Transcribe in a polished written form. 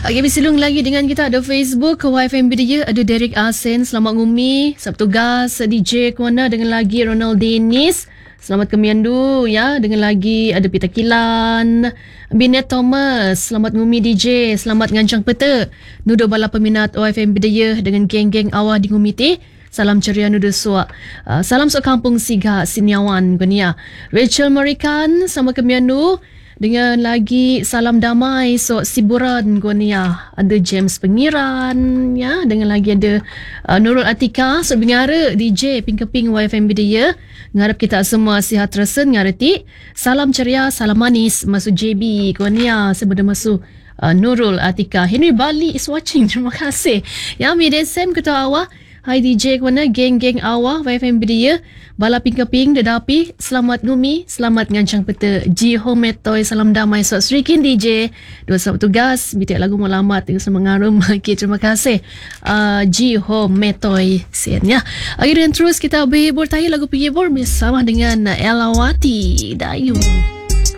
Okay, bersilung lagi dengan kita ada Facebook YFM dia, ada Derek Asen, selamat ngumi, Sabtugas DJ Kuana dengan lagi Ronald Dennis. Selamat kemiandu ya, dengan lagi ada Peter Kilan, Binet Thomas, selamat ngumi DJ, selamat ngancang peta. Nudo bala peminat OFM Bidaya dengan geng-geng awah di ngumiti. Salam ceria nudo suak. Salam sok kampung Siga Siniawan Benia. Rachel Marikan, selamat kemiandu. Dengan lagi salam damai sok Siburan Gonia, ada James Pengiran ya, dengan lagi ada Nurul Atika sok bingara DJ Pingkeping YFM Bidaya. Ngarap kita semua sihat tersen ngareti. Salam ceria, salam manis masuk JB Gonia sebelum masuk Nurul Atika. Henry Bali is watching. Terima kasih. Ya, Midesem ketua awak. Hai DJ Kuana, geng-geng awah YFM Bidaya. Bala ping-keping dedapi, selamat ngumi, selamat ngancang peta. Ji Home Metoy, salam damai sok Srikin DJ. Dua selamat tugas, bitik lagu melamat dengan semengarum. Okay, terima kasih. Ji Home Metoy sen ya. Okay, dan terus kita berhibur tahi lagu penghibur bersama dengan Elawati Dayu.